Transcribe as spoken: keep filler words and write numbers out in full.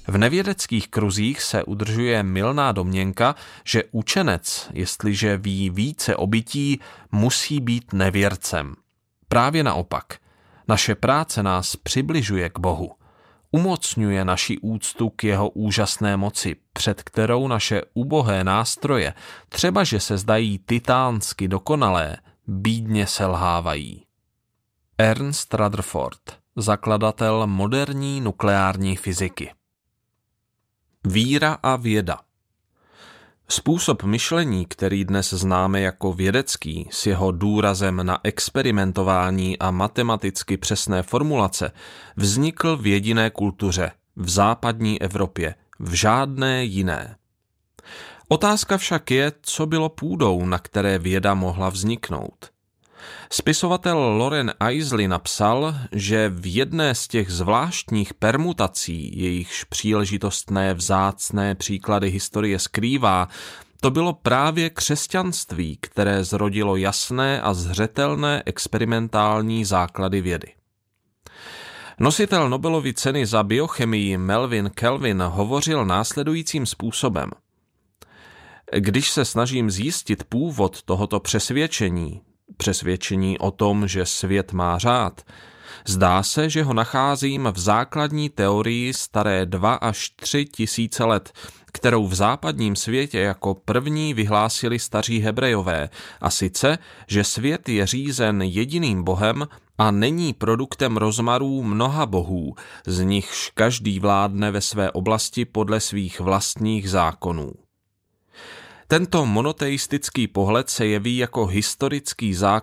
V nevědeckých kruzích se udržuje mylná domněnka, že učenec, jestliže ví více o bytí, musí být nevěrcem. Právě naopak. Naše práce nás přibližuje k Bohu. Umocňuje naši úctu k jeho úžasné moci, před kterou naše ubohé nástroje, třeba že se zdají titánsky dokonalé, bídně selhávají. Ernst Rutherford, zakladatel moderní nukleární fyziky. Víra a věda. Způsob myšlení, který dnes známe jako vědecký, s jeho důrazem na experimentování a matematicky přesné formulace, vznikl v jediné kultuře, v západní Evropě, v žádné jiné. Otázka však je, co bylo půdou, na které věda mohla vzniknout. Spisovatel Loren Eiseley napsal, že v jedné z těch zvláštních permutací, jejichž příležitostné vzácné příklady historie skrývá, to bylo právě křesťanství, které zrodilo jasné a zřetelné experimentální základy vědy. Nositel Nobelovy ceny za biochemii Melvin Kelvin hovořil následujícím způsobem. Když se snažím zjistit původ tohoto přesvědčení, přesvědčení o tom, že svět má řád, zdá se, že ho nacházím v základní teorii staré dva až tři tisíce let, kterou v západním světě jako první vyhlásili staří Hebrejové, a sice, že svět je řízen jediným Bohem a není produktem rozmarů mnoha bohů, z nichž každý vládne ve své oblasti podle svých vlastních zákonů. Tento monoteistický pohled se jeví jako historický základ